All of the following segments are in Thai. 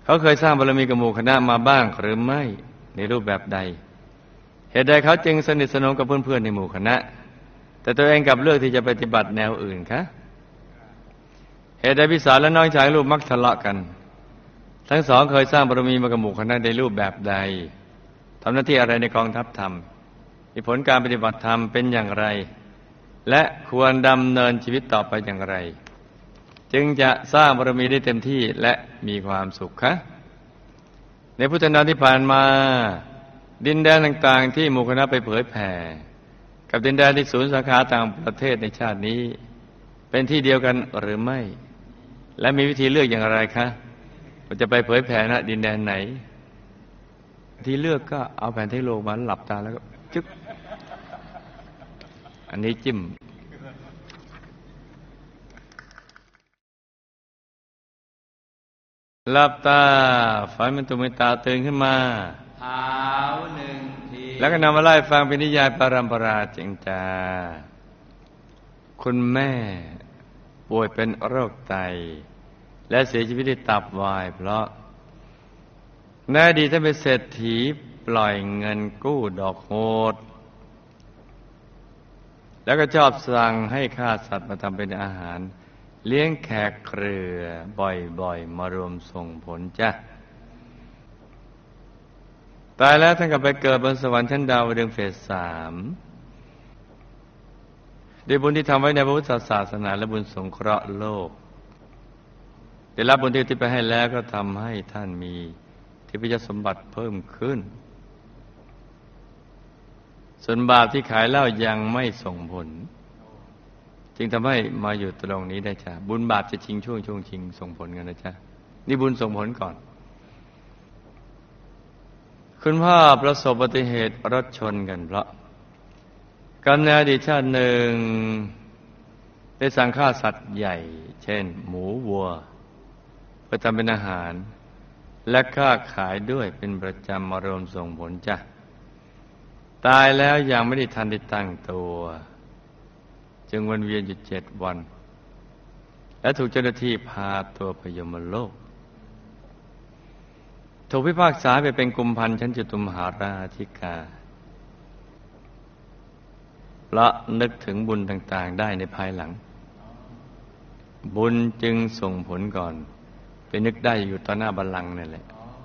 เขาเคยสร้างบารมีกับหมู่คณะมาบ้างหรือไม่ในรูปแบบใดเหตุใดเขาจึงสนิทสนมกับเพื่อนๆในหมู่คณะแต่ตัวเองกลับเลือกที่จะปฏิบัติแนวอื่นคะเหตุใดพี่สาวและน้องชายลูกมักทะเลาะกันทั้งสองเคยสร้างบารมีมากับหมู่คณะในรูปแบบใดทำหน้าที่อะไรในกองทัพธรรมมีผลการปฏิบัติธรรมเป็นอย่างไรและควรดำเนินชีวิตต่อไปอย่างไรจึงจะสร้างบารมีได้เต็มที่และมีความสุขคะในพุทธกาลที่ผ่านมาดินแดนต่างๆที่หมู่คณะไปเผยแผ่กับดินแดนที่ศูนย์สาขาต่างประเทศในชาตินี้เป็นที่เดียวกันหรือไม่และมีวิธีเลือกอย่างไรคะว่าจะไปเผยแผ่ณดินแดนไหนที่เลือกก็เอาแผนที่โลกมาหลับตาแล้วก็จึ๊กอันนี้จิ้มหลับตาฝันเป็นตุเป็นตาตื่นขึ้นมาเท้าหนึ่งทีแล้วก็นำมาไล่ฟังเป็นนิยายปรัมปราจริงจาคุณแม่ป่วยเป็นโรคไตและเสียชีวิตด้วยตับวายเพราะในอดีตท่านเป็นเศรษฐีปล่อยเงินกู้ดอกโหดแล้วก็ชอบสั่งให้ฆ่าสัตว์มาทำเป็นอาหารเลี้ยงแขกเครือบ่อยๆมารวมส่งผลจ้ะตายแล้วท่านก็ไปเกิดบนสวรรค์ชั้นดาวดึงส์เฟส 3ด้วยบุญที่ทำไว้ในพระพุทธศาสนาและบุญสงเคราะห์โลกได้รับบุญที่ไปให้แล้วก็ทำให้ท่านมีทิพยสมบัติเพิ่มขึ้นส่วนบาปที่ขายเหล้ายังไม่ส่งผลจึงทำให้มาอยู่ตรงนี้ได้จ้ะบุญบาปจะชิงช่วงชิงส่งผลกันนะจ๊ะนี่บุญส่งผลก่อนคุณพ่อประสบอุบัติเหตุรถชนกันเพราะกรรมในอดีตชาติหนึ่งได้สั่งฆ่าสัตว์ใหญ่เช่นหมูวัวเพื่อทำเป็นอาหารและค้าขายด้วยเป็นประจำมารวมส่งผลจ้ะตายแล้วยังไม่ได้ทันได้ตั้งตัวจึงวนเวียนอยู่7 วันและถูกเจ้าหน้าที่พาตัวไปยมโลกถูกพิพากษาไปเป็นกุมพันชั้นจตุมหาราชิกาเพราะนึกถึงบุญต่างๆได้ในภายหลังบุญจึงส่งผลก่อนไปนึกได้อยู่ต่อหน้าบัลลังก์นั่นแหละ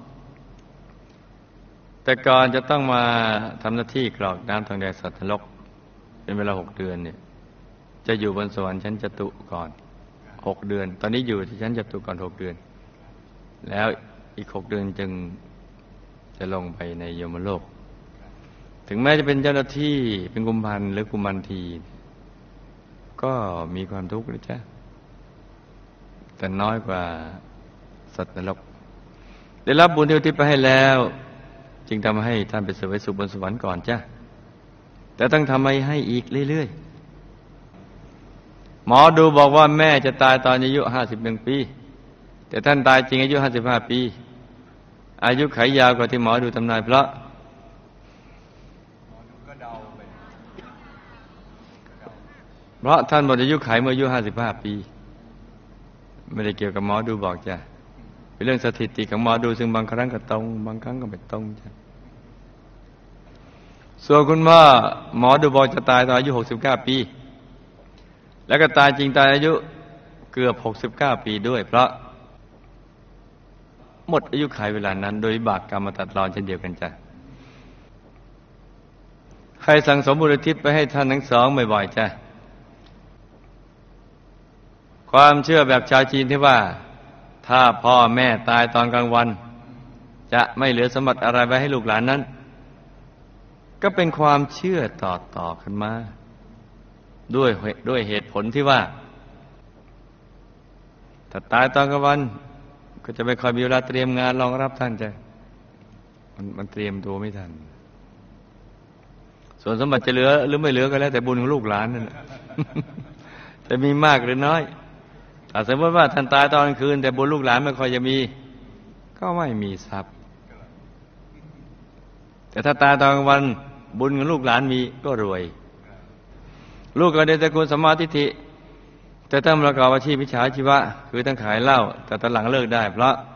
แต่ก่อนจะต้องมาทำหน้าที่กรอกน้ำทองแดงสัตว์นรกเป็นเวลา6 เดือนเนี่ยจะอยู่บนสวรรค์ชั้นจตุก่อน6 เดือนตอนนี้อยู่ที่ชั้นจตุก่อน6 เดือนแล้วอีก6 เดือนจึงจะลงไปในยมโลกถึงแม้จะเป็นเจ้าหน้าที่เป็นกุมพันหรือกุมันทีก็มีความทุกข์นะจ๊ะแต่น้อยกว่าสัตว์นรกได้รับบุญที่อุทิศไปให้แล้วจึงทำให้ท่านไปเสวยสุขบนสวรรค์ก่อนจ้ะแต่ต้องทำให้อีกเรื่อยๆหมอดูบอกว่าแม่จะตายตอนอายุ51 ปีแต่ท่านตายจริงอายุ55 ปีอายุขัยยาวกว่าที่หมอดูทำนายเพราะท่านหมดอายุขัยเมื่ออายุ55 ปีไม่ได้เกี่ยวกับหมอดูบอกจ้ะเป็นเรื่องสถิติของหมอดูซึ่งบางครั้งก็ตรงบางครั้งก็ไม่ตรงจ้ะส่วนคุณว่าหมอดูบอกจะตายตอนอายุ69 ปีแล้วก็ตายจริงตายอายุเกือบ69 ปีด้วยเพราะหมดอายุขัยเวลานั้นโดยบาปกรรมมาตัดรอนเช่นเดียวกันจ้ะให้สั่งสมบุญอุทิศไปให้ท่านทั้งสองบ่อยๆจ้ะความเชื่อแบบชาวจีนที่ว่าถ้าพ่อแม่ตายตอนกลางวันจะไม่เหลือสมบัติอะไรไว้ให้ลูกหลานนั้นก็เป็นความเชื่อต่อขึ้นมาด้วยเหตุผลที่ว่าถ้าตายตอนกลางวันก็จะไม่ค่อยมีเวลาเตรียมงานรองรับท่านจ้ะมันเตรียมตัวไม่ทันส่วนสมบัติจะเหลือหรือไม่เหลือก็แล้วแต่บุญของลูกหลานนั่นแหละจะมีมากหรือน้อยถ้าสมมติว่าท่านตายตอนกลางคืนแต่บุญลูกหลานไม่ค่อยจะมีก็ไม่มีทรัพย์แต่ถ้าตายตอนกลางวันบุญของลูกหลานมีก็รวยลูกก็ได้ตระกูลสัมมาทิฏฐิแต่ถ้าประกอบอาชีพมิจฉาชีวะคือต้องขายเหล้าแต่ตอนหลังเลิกได้เพราะ